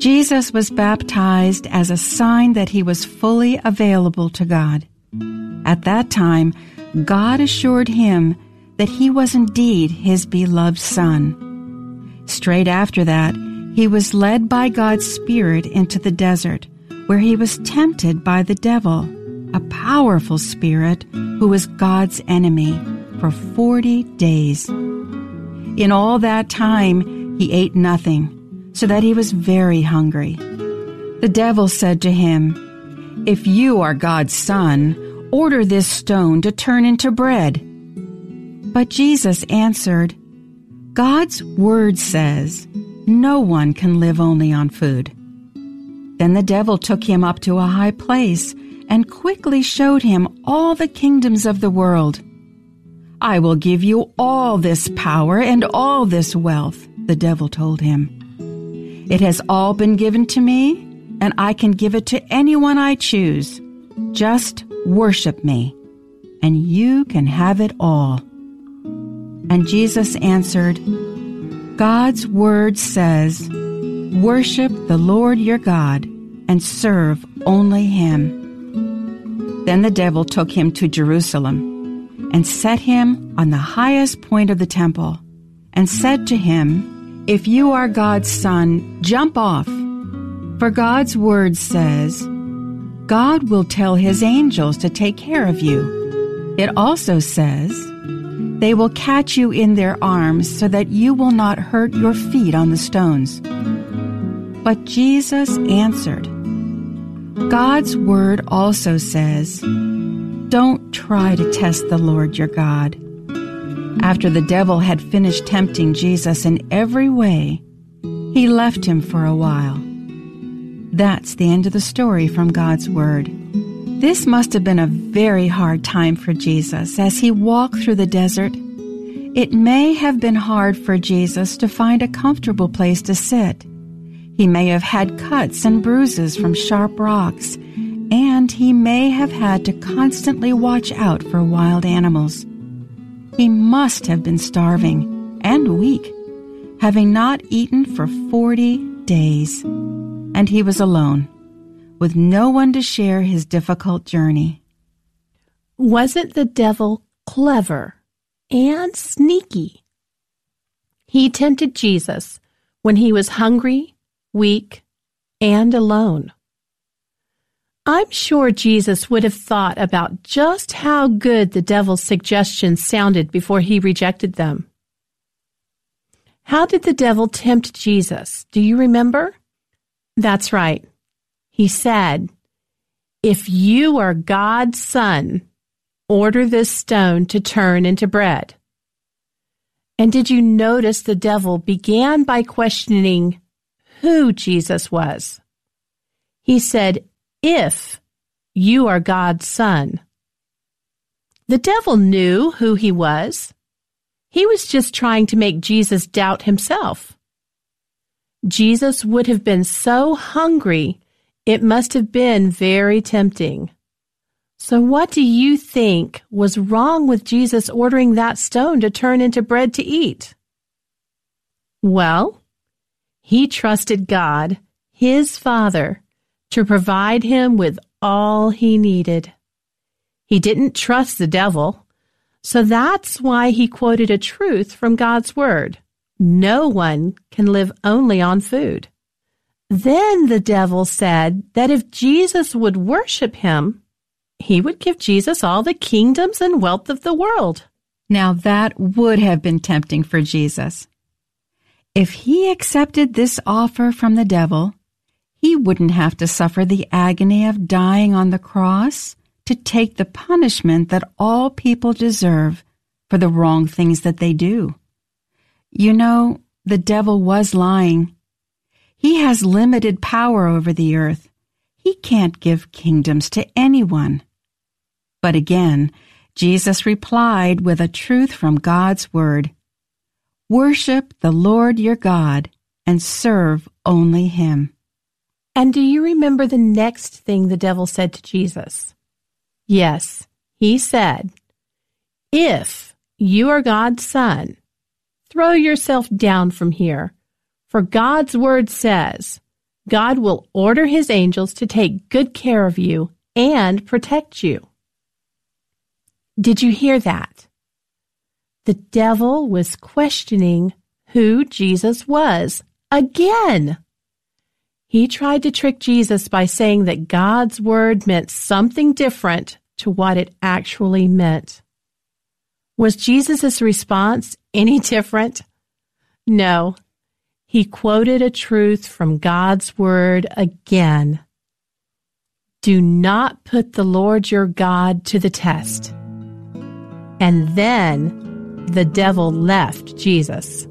Jesus was baptized as a sign that he was fully available to God. At that time, God assured him that he was indeed his beloved Son. Straight after that, he was led by God's Spirit into the desert, where he was tempted by the devil, a powerful spirit who was God's enemy, for 40 days. In all that time, he ate nothing, so that he was very hungry. The devil said to him, "If you are God's Son, order this stone to turn into bread." But Jesus answered, "God's word says, no one can live only on food." Then the devil took him up to a high place and quickly showed him all the kingdoms of the world. "I will give you all this power and all this wealth," the devil told him. "It has all been given to me, and I can give it to anyone I choose. Just worship me, and you can have it all." And Jesus answered, "God's word says, worship the Lord your God and serve only him." Then the devil took him to Jerusalem and set him on the highest point of the temple and said to him, "If you are God's Son, jump off. For God's word says, God will tell his angels to take care of you. It also says, they will catch you in their arms so that you will not hurt your feet on the stones." But Jesus answered, "God's word also says, don't try to test the Lord your God." After the devil had finished tempting Jesus in every way, he left him for a while. That's the end of the story from God's Word. This must have been a very hard time for Jesus as he walked through the desert. It may have been hard for Jesus to find a comfortable place to sit. He may have had cuts and bruises from sharp rocks, and he may have had to constantly watch out for wild animals. He must have been starving and weak, having not eaten for 40 days. And he was alone, with no one to share his difficult journey. Wasn't the devil clever and sneaky? He tempted Jesus when he was hungry, weak, and alone. I'm sure Jesus would have thought about just how good the devil's suggestions sounded before he rejected them. How did the devil tempt Jesus? Do you remember? That's right. He said, "If you are God's Son, order this stone to turn into bread." And did you notice the devil began by questioning who Jesus was? He said, "If you are God's Son." The devil knew who he was. He was just trying to make Jesus doubt himself. Jesus would have been so hungry, it must have been very tempting. So what do you think was wrong with Jesus ordering that stone to turn into bread to eat? Well, he trusted God, his Father, to provide him with all he needed. He didn't trust the devil, so that's why he quoted a truth from God's Word. No one can live only on food. Then the devil said that if Jesus would worship him, he would give Jesus all the kingdoms and wealth of the world. Now that would have been tempting for Jesus. If he accepted this offer from the devil, he wouldn't have to suffer the agony of dying on the cross to take the punishment that all people deserve for the wrong things that they do. You know, the devil was lying. He has limited power over the earth. He can't give kingdoms to anyone. But again, Jesus replied with a truth from God's Word. Worship the Lord your God and serve only him. And do you remember the next thing the devil said to Jesus? Yes, he said, "If you are God's Son, throw yourself down from here, for God's Word says, God will order his angels to take good care of you and protect you. Did you hear that? The devil was questioning who Jesus was again. He tried to trick Jesus by saying that God's word meant something different to what it actually meant. Was Jesus' response any different? No. He quoted a truth from God's word again. Do not put the Lord your God to the test. And then the devil left Jesus.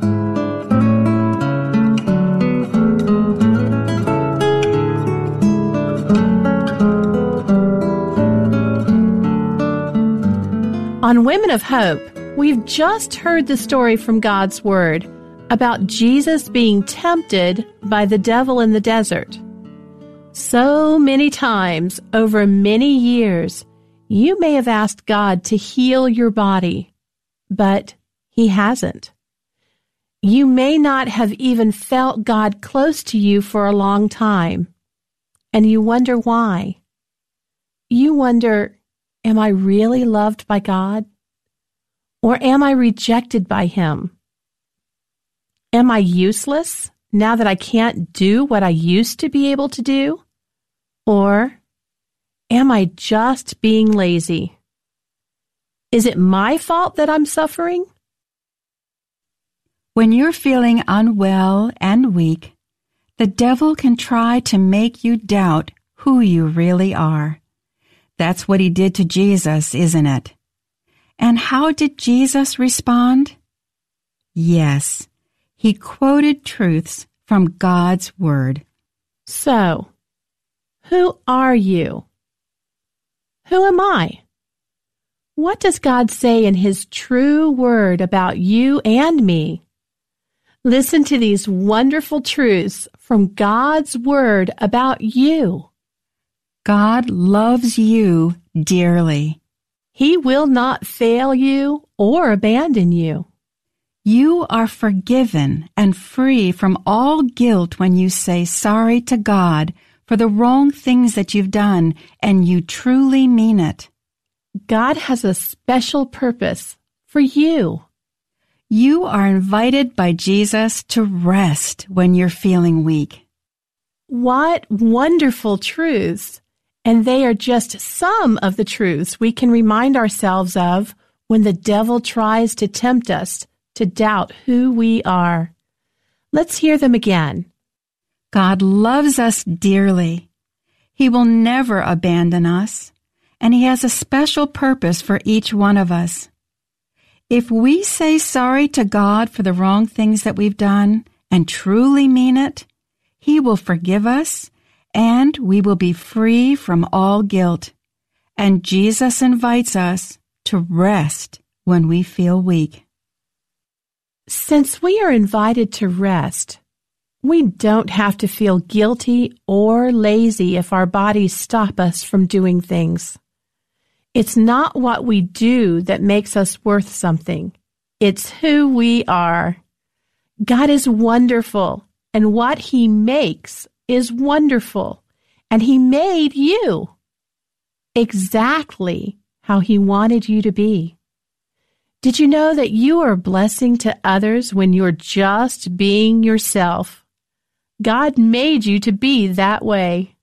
On Women of Hope, we've just heard the story from God's Word about Jesus being tempted by the devil in the desert. So many times over many years, you may have asked God to heal your body, but He hasn't. You may not have even felt God close to you for a long time, and you wonder why. You wonder, am I really loved by God? Or am I rejected by Him? Am I useless now that I can't do what I used to be able to do? Or am I just being lazy? Is it my fault that I'm suffering? When you're feeling unwell and weak, the devil can try to make you doubt who you really are. That's what he did to Jesus, isn't it? And how did Jesus respond? Yes, he quoted truths from God's Word. So, who are you? Who am I? What does God say in His true Word about you and me? Listen to these wonderful truths from God's Word about you. God loves you dearly. He will not fail you or abandon you. You are forgiven and free from all guilt when you say sorry to God for the wrong things that you've done, and you truly mean it. God has a special purpose for you. You are invited by Jesus to rest when you're feeling weak. What wonderful truths! And they are just some of the truths we can remind ourselves of when the devil tries to tempt us to doubt who we are. Let's hear them again. God loves us dearly. He will never abandon us, and He has a special purpose for each one of us. If we say sorry to God for the wrong things that we've done and truly mean it, He will forgive us, and we will be free from all guilt. And Jesus invites us to rest when we feel weak. Since we are invited to rest, we don't have to feel guilty or lazy if our bodies stop us from doing things. It's not what we do that makes us worth something. It's who we are. God is wonderful, and what He makes is wonderful, and He made you exactly how He wanted you to be. Did you know that you are a blessing to others when you're just being yourself? God made you to be that way.